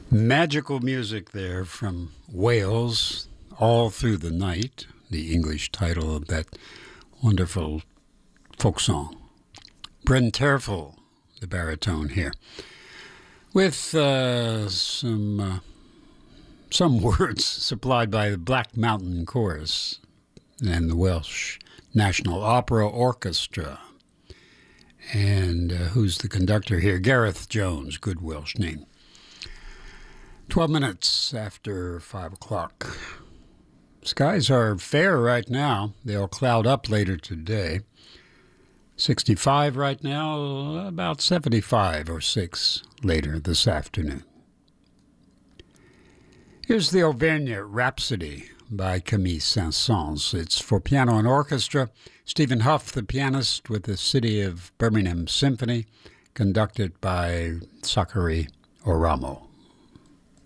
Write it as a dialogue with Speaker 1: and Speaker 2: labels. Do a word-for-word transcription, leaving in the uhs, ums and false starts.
Speaker 1: Magical music there from Wales, All Through the Night, the English title of that wonderful folk song. Bryn Terfel, the baritone here, with uh, some uh, some words supplied by the Black Mountain Chorus and the Welsh National Opera Orchestra. And uh, who's the conductor here? Gareth Jones, good Welsh name. Twelve minutes after five o'clock. Skies are fair right now. They'll cloud up later today. sixty-five right now, about seventy-five or six later this afternoon. Here's the Auvergne Rhapsody by Camille Saint-Saëns. It's for piano and orchestra. Stephen Huff, the pianist, with the City of Birmingham Symphony, conducted by Zachary Oramo.